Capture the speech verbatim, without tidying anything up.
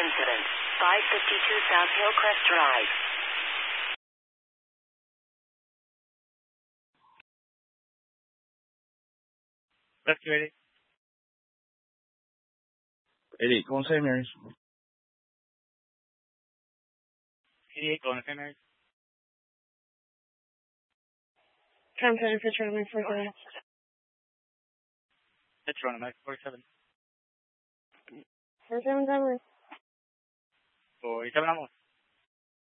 incident. five fifty-two South Hillcrest Drive. Rescue eighty. eighty-eight, going Saint Mary's. eighty-eight, going to Saint Mary's. Tom Center for Tournament for the That's Toronto, forty-seven. forty-seven, Thomas. forty-seven, almost.